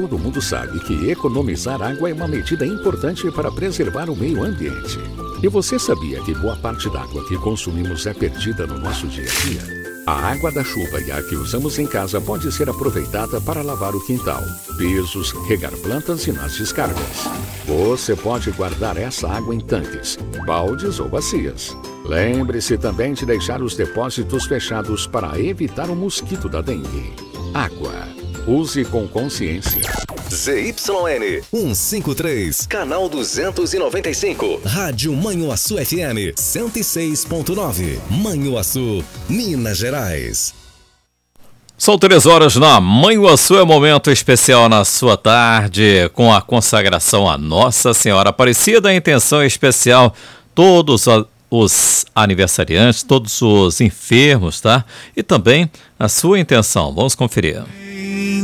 todo mundo sabe que economizar água é uma medida importante para preservar o meio ambiente. E você sabia que boa parte da água que consumimos é perdida no nosso dia a dia? A água da chuva e a que usamos em casa pode ser aproveitada para lavar o quintal, pisos, regar plantas e nas descargas. Você pode guardar essa água em tanques, baldes ou bacias. Lembre-se também de deixar os depósitos fechados para evitar o mosquito da dengue. Água. Use com consciência. ZYN 153, canal 295. Rádio Manhuaçu FM 106.9. Manhuaçu, Minas Gerais. São 3 horas na Manhuaçu, é um momento especial na sua tarde, com a consagração a Nossa Senhora Aparecida. A intenção especial, todos os aniversariantes, todos os enfermos, tá? E também a sua intenção. Vamos conferir.